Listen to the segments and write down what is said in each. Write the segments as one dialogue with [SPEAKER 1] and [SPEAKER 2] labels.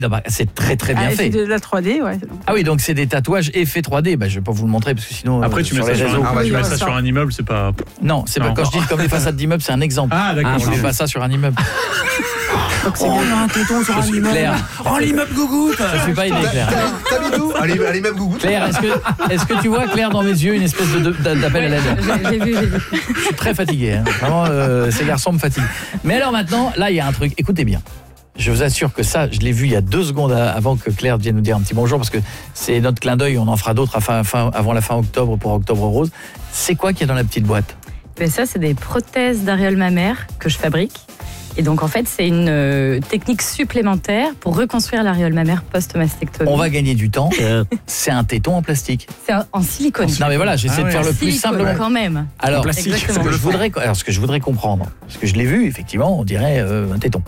[SPEAKER 1] C'est très très bien fait.
[SPEAKER 2] C'est de la 3D, ouais.
[SPEAKER 1] Ah oui, donc c'est des tatouages effets 3D. Je vais pas vous le montrer parce que sinon.
[SPEAKER 3] Après, tu mets ça sur un immeuble, c'est pas.
[SPEAKER 1] Non, c'est pas quand je dis comme les façades d'immeubles, c'est un exemple.
[SPEAKER 3] Ah, d'accord.
[SPEAKER 1] Je mets pas ça sur un immeuble.
[SPEAKER 2] On a un téton sur un immeuble.
[SPEAKER 1] Claire.
[SPEAKER 4] Oh, l'immeuble Gougoute.
[SPEAKER 1] Je suis pas aidé, Claire.
[SPEAKER 5] T'as mis d'où ? Allez, même Gougoute.
[SPEAKER 1] Claire, est-ce que tu vois, Claire, dans mes yeux, une espèce d'appel à l'aide ?
[SPEAKER 2] J'ai vu.
[SPEAKER 1] Je suis très fatigué. Vraiment, ces garçons me fatiguent. Mais alors maintenant, là, il y a un truc. Écoutez bien. Je vous assure que ça, je l'ai vu il y a 2 secondes avant que Claire vienne nous dire un petit bonjour, parce que c'est notre clin d'œil, on en fera d'autres avant la fin octobre pour Octobre Rose. C'est quoi qu'il y a dans la petite boîte ?
[SPEAKER 6] Ça, c'est des prothèses d'aréoles mammaires que je fabrique. Et donc, en fait, c'est une technique supplémentaire pour reconstruire l'aréole mammaire post-mastectomie.
[SPEAKER 1] On va gagner du temps. C'est un téton en plastique.
[SPEAKER 6] C'est en silicone.
[SPEAKER 1] Non, mais voilà, j'essaie de faire le plus simplement.
[SPEAKER 6] Quand même.
[SPEAKER 1] Alors, ce que je voudrais comprendre, parce que je l'ai vu, effectivement, on dirait un téton.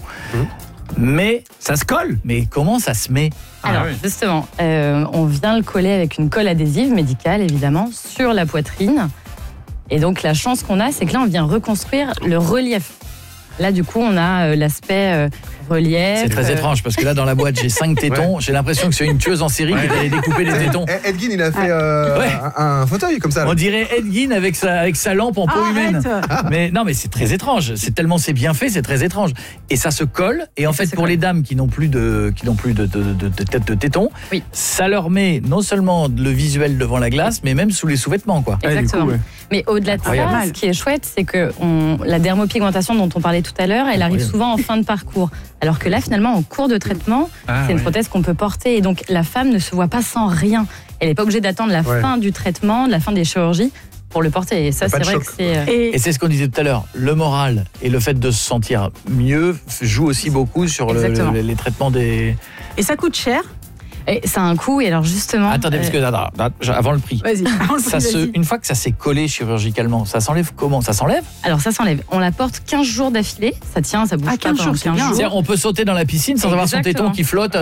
[SPEAKER 1] Mais
[SPEAKER 4] ça se colle.
[SPEAKER 1] Mais comment ça se met ?
[SPEAKER 6] Alors, justement, on vient le coller avec une colle adhésive médicale, évidemment, sur la poitrine. Et donc, la chance qu'on a, c'est que là, on vient reconstruire le relief. Là, du coup, on a l'aspect relief.
[SPEAKER 1] C'est très étrange, parce que là, dans la boîte, j'ai 5 tétons. J'ai l'impression que c'est une tueuse en série qui allait découper les tétons.
[SPEAKER 5] Ed Gein, il a fait un fauteuil comme ça.
[SPEAKER 1] On dirait Ed Gein avec sa lampe en peau humaine. Mais non, mais c'est très étrange. C'est bien fait, c'est très étrange. Et ça se colle. Et en fait, pour les dames qui n'ont plus de tête de téton, ça leur met non seulement le visuel devant la glace, mais même sous les sous-vêtements, quoi.
[SPEAKER 6] Exactement. Mais au-delà de ça, ce qui est chouette, c'est que la dermopigmentation dont on parlait tout à l'heure, elle arrive souvent en fin de parcours. Alors que là, finalement, en cours de traitement, c'est une prothèse qu'on peut porter. Et donc, la femme ne se voit pas sans rien. Elle n'est pas obligée d'attendre la fin du traitement, la fin des chirurgies pour le porter. Et ça, c'est vrai que c'est...
[SPEAKER 1] Et c'est ce qu'on disait tout à l'heure. Le moral et le fait de se sentir mieux jouent aussi beaucoup sur les traitements des...
[SPEAKER 2] Et ça coûte cher ?
[SPEAKER 6] Et ça a un coût, et alors justement...
[SPEAKER 1] Attendez, parce que avant le prix.
[SPEAKER 2] Vas-y.
[SPEAKER 1] Une fois que ça s'est collé chirurgicalement, ça s'enlève comment ? Ça s'enlève ?
[SPEAKER 6] Alors ça s'enlève. On la porte 15 jours d'affilée. Ça tient, ça bouge pas
[SPEAKER 2] 15 jours, c'est bien.
[SPEAKER 1] C'est-à-dire, on peut sauter dans la piscine sans avoir son téton qui flotte.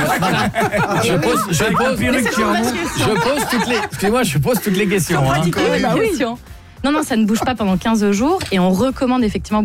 [SPEAKER 1] Je pose toutes les questions.
[SPEAKER 6] Non, ça ne bouge pas pendant 15 jours, et on recommande effectivement